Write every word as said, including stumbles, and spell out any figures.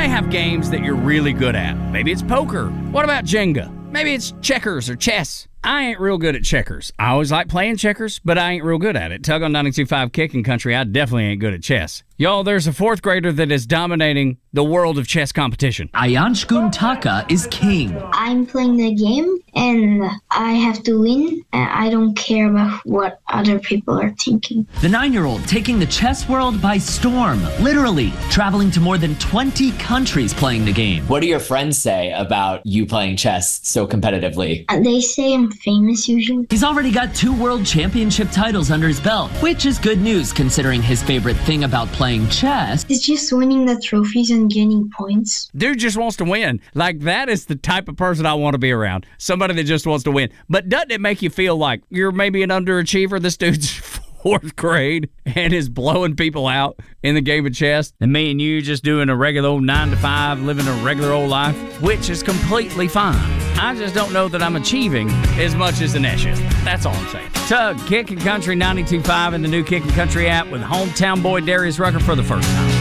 may have games that you're really good at. Maybe it's poker. What about Jenga? Maybe it's checkers or chess. I ain't real good at checkers. I always like playing checkers, but I ain't real good at it. Tug on ninety-two point five Kicking Country, I definitely ain't good at chess. Y'all, there's a fourth grader that is dominating the world of chess competition. Ayansh Guntaka is king. I'm playing the game, and I have to win, and I don't care about what other people are thinking. The nine-year-old taking the chess world by storm, literally traveling to more than twenty countries playing the game. What do your friends say about you playing chess so competitively? Uh, They say I'm famous usually. He's already got two world championship titles under his belt, which is good news considering his favorite thing about playing chess It's just winning the trophies and getting points. Dude just wants to win. Like, that is the type of person I want to be around. Somebody that just wants to win. But doesn't it make you feel like you're maybe an underachiever? This dude's fourth grade and is blowing people out in the game of chess, and me and you just doing a regular old nine to five, living a regular old life, which is completely fine. I just don't know that I'm achieving as much as Anesh is. That's all I'm saying. Tug, Kicking Country ninety-two point five in the new Kicking Country app with hometown boy Darius Rucker for the first time.